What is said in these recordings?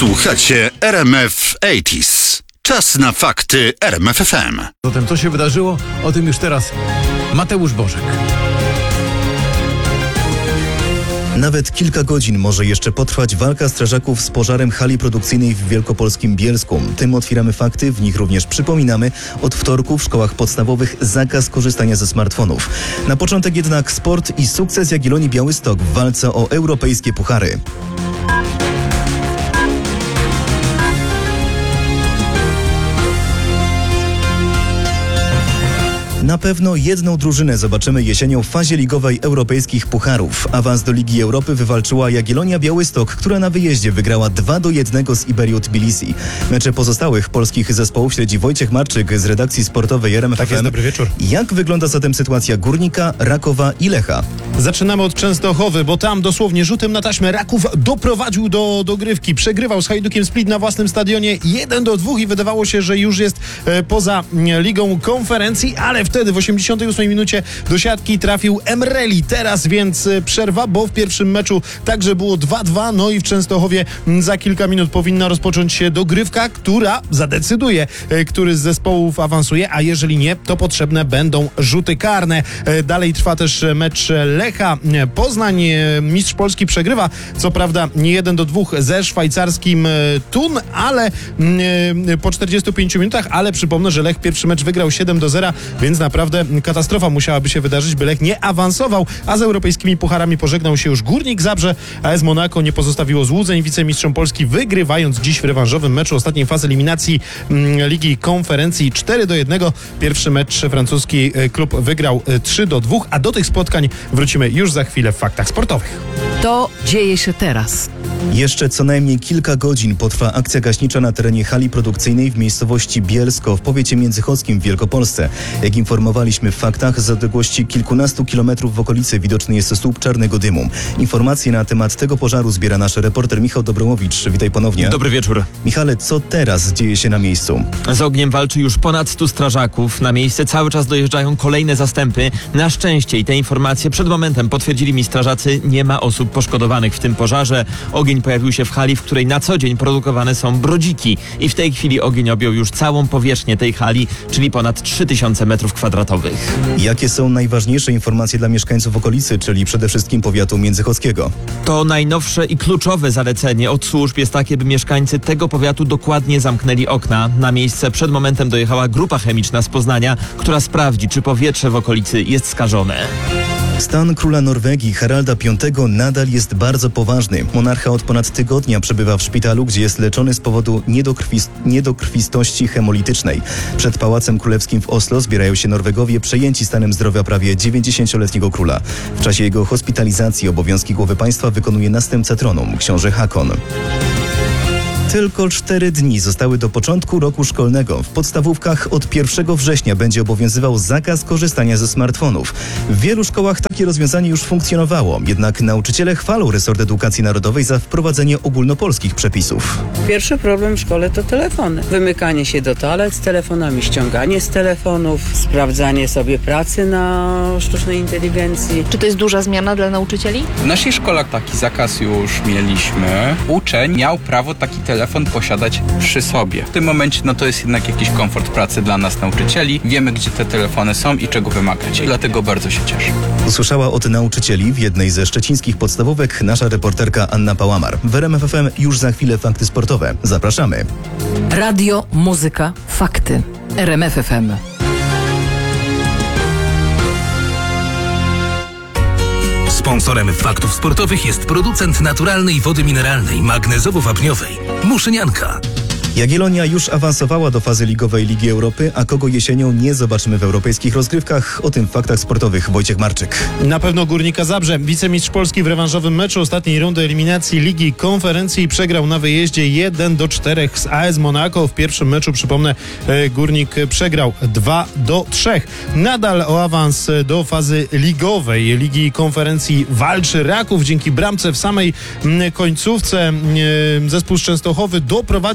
Słuchacie RMF 80s. Czas na fakty RMF FM. Zatem co się wydarzyło? O tym już teraz Mateusz Bożek. Nawet kilka godzin może jeszcze potrwać walka strażaków z pożarem hali produkcyjnej w wielkopolskim Bielsku. Tym otwieramy fakty, w nich również przypominamy. Od wtorku w szkołach podstawowych zakaz korzystania ze smartfonów. Na początek jednak sport i sukces Jagiellonii Białystok w walce o europejskie puchary. Na pewno jedną drużynę zobaczymy jesienią w fazie ligowej europejskich pucharów. Awans do Ligi Europy wywalczyła Jagiellonia Białystok, która na wyjeździe wygrała 2-1 z Iberią Tbilisi. Mecze pozostałych polskich zespołów śledzi Wojciech Marczyk z redakcji sportowej RMF FM. Tak jest, dobry wieczór. Jak wygląda zatem sytuacja Górnika, Rakowa i Lecha? Zaczynamy od Częstochowy, bo tam dosłownie rzutem na taśmę Raków doprowadził do dogrywki. Przegrywał z Hajdukiem Split na własnym stadionie 1-2 i wydawało się, że już jest poza Ligą Konferencji, ale wtedy w 88 minucie do siatki trafił Emreli. Teraz więc przerwa, bo w pierwszym meczu także było 2-2, no i w Częstochowie za kilka minut powinna rozpocząć się dogrywka, która zadecyduje, który z zespołów awansuje, a jeżeli nie, to potrzebne będą rzuty karne. Dalej trwa też mecz Lecha Poznań. Mistrz Polski przegrywa, co prawda nie 1-2 ze szwajcarskim Thun, ale po 45 minutach, ale przypomnę, że Lech pierwszy mecz wygrał 7-0, więc naprawdę katastrofa musiałaby się wydarzyć, by Lech nie awansował, a z europejskimi pucharami pożegnał się już Górnik Zabrze. AS Monaco nie pozostawiło złudzeń wicemistrzom Polski, wygrywając dziś w rewanżowym meczu ostatniej fazy eliminacji Ligi Konferencji 4-1. Pierwszy mecz francuski klub wygrał 3-2, a do tych spotkań wrócimy już za chwilę w faktach sportowych. To dzieje się teraz. Jeszcze co najmniej kilka godzin potrwa akcja gaśnicza na terenie hali produkcyjnej w miejscowości Bielsko w powiecie międzychodzkim w Wielkopolsce. Jak informowaliśmy w faktach, z odległości kilkunastu kilometrów w okolicy widoczny jest słup czarnego dymu. Informacje na temat tego pożaru zbiera nasz reporter Michał Dobromowicz. Witaj ponownie. Dobry wieczór. Michale, co teraz dzieje się na miejscu? Z ogniem walczy już ponad 100 strażaków. Na miejsce cały czas dojeżdżają kolejne zastępy. Na szczęście i te informacje przed momentem potwierdzili mi strażacy, nie ma osób poszkodowanych w tym pożarze. Ogień pojawił się w hali, w której na co dzień produkowane są brodziki. I w tej chwili ogień objął już całą powierzchnię tej hali, czyli ponad 3000 m2. Jakie są najważniejsze informacje dla mieszkańców okolicy, czyli przede wszystkim powiatu międzychodzkiego? To najnowsze i kluczowe zalecenie od służb jest takie, by mieszkańcy tego powiatu dokładnie zamknęli okna. Na miejsce przed momentem dojechała grupa chemiczna z Poznania, która sprawdzi, czy powietrze w okolicy jest skażone. Stan króla Norwegii Haralda V nadal jest bardzo poważny. Monarcha od ponad tygodnia przebywa w szpitalu, gdzie jest leczony z powodu niedokrwistości hemolitycznej. Przed Pałacem Królewskim w Oslo zbierają się Norwegowie przejęci stanem zdrowia prawie 90-letniego króla. W czasie jego hospitalizacji obowiązki głowy państwa wykonuje następca tronu, książę Hakon. Tylko 4 dni zostały do początku roku szkolnego. W podstawówkach od 1 września będzie obowiązywał zakaz korzystania ze smartfonów. W wielu szkołach takie rozwiązanie już funkcjonowało, jednak nauczyciele chwalą resort edukacji narodowej za wprowadzenie ogólnopolskich przepisów. Pierwszy problem w szkole to telefony. Wymykanie się do toalet z telefonami, ściąganie z telefonów, sprawdzanie sobie pracy na sztucznej inteligencji. Czy to jest duża zmiana dla nauczycieli? W naszej szkole taki zakaz już mieliśmy. Uczeń miał prawo taki telefon posiadać przy sobie. W tym momencie to jest jednak jakiś komfort pracy dla nas nauczycieli. Wiemy, gdzie te telefony są i czego wymagać. I dlatego bardzo się cieszę. Usłyszała od nauczycieli w jednej ze szczecińskich podstawówek nasza reporterka Anna Pałamar. W RMF FM już za chwilę fakty sportowe. Zapraszamy. Radio, muzyka, fakty. RMF FM. Sponsorem faktów sportowych jest producent naturalnej wody mineralnej, magnezowo-wapniowej Muszynianka. Jagiellonia już awansowała do fazy ligowej Ligi Europy, a kogo jesienią nie zobaczymy w europejskich rozgrywkach? O tym w faktach sportowych Wojciech Marczyk. Na pewno Górnika Zabrze. Wicemistrz Polski w rewanżowym meczu ostatniej rundy eliminacji Ligi Konferencji przegrał na wyjeździe 1-4 z AS Monaco. W pierwszym meczu, przypomnę, Górnik przegrał 2-3. Nadal o awans do fazy ligowej Ligi Konferencji walczy Raków. Dzięki bramce w samej końcówce zespół z Częstochowy doprowadził do dogrywki.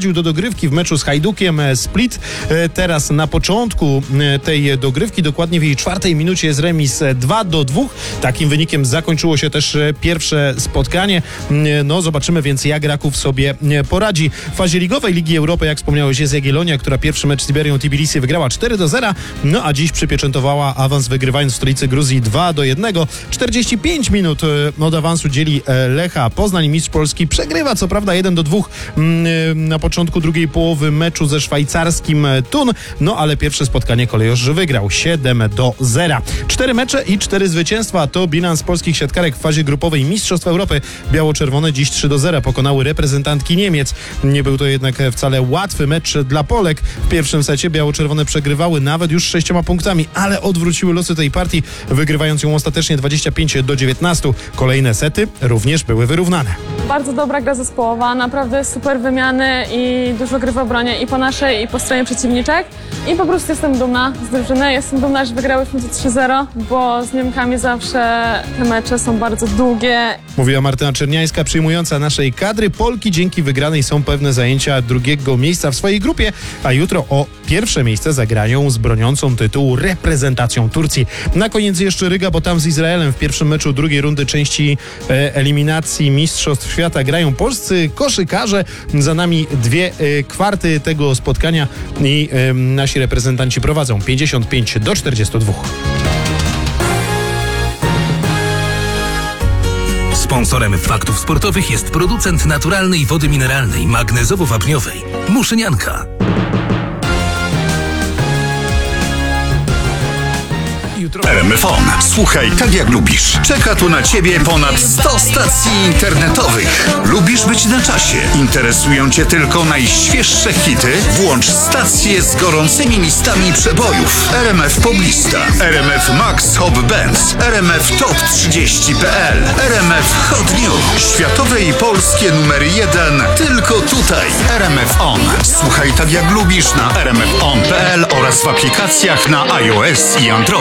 dogrywki w meczu z Hajdukiem Split. Teraz na początku tej dogrywki, dokładnie w jej 4. minucie jest remis 2-2. Takim wynikiem zakończyło się też pierwsze spotkanie. No zobaczymy więc, jak Raków sobie poradzi. W fazie ligowej Ligi Europy, jak wspomniałeś, jest Jagiellonia, która pierwszy mecz z Liberią Tbilisi wygrała 4-0, no a dziś przypieczętowała awans, wygrywając w stolicy Gruzji 2-1. 45 minut od awansu dzieli Lecha Poznań. Mistrz Polski przegrywa co prawda 1-2 na początku drugiej połowy meczu ze szwajcarskim Thun, no ale pierwsze spotkanie kolejorz wygrał 7-0. 4 mecze i 4 zwycięstwa to bilans polskich siatkarek w fazie grupowej Mistrzostw Europy. Biało-czerwone dziś 3-0 pokonały reprezentantki Niemiec. Nie był to jednak wcale łatwy mecz dla Polek. W pierwszym secie biało-czerwone przegrywały nawet już 6 punktami, ale odwróciły losy tej partii, wygrywając ją ostatecznie 25-19. Kolejne sety również były wyrównane. Bardzo dobra gra zespołowa, naprawdę super wymiany i dużo gry w obronie i po naszej, i po stronie przeciwniczek. I po prostu jestem dumna z drużyny, jestem dumna, że wygrałyśmy 3-0, bo z Niemkami zawsze te mecze są bardzo długie. Mówiła Martyna Czerniańska, przyjmująca naszej kadry. Polki dzięki wygranej są pewne zajęcia drugiego miejsca w swojej grupie, a jutro o pierwsze miejsce zagrają z broniącą tytułu reprezentacją Turcji. Na koniec jeszcze Ryga, bo tam z Izraelem w pierwszym meczu drugiej rundy części eliminacji Mistrzostw Świata grają polscy koszykarze. Za nami 2 kwarty tego spotkania i nasi reprezentanci prowadzą 55-42. Sponsorem Faktów Sportowych jest producent naturalnej wody mineralnej magnezowo-wapniowej Muszynianka. RMF On. Słuchaj tak jak lubisz. Czeka tu na Ciebie ponad 100 stacji internetowych. Lubisz być na czasie? Interesują Cię tylko najświeższe hity? Włącz stacje z gorącymi listami przebojów. RMF Poblista, RMF Max Hop Bands, RMF Top 30.pl, RMF Hot News. Światowe i polskie numery 1 tylko tutaj. RMF On. Słuchaj tak jak lubisz na rmfon.pl oraz w aplikacjach na iOS i Android.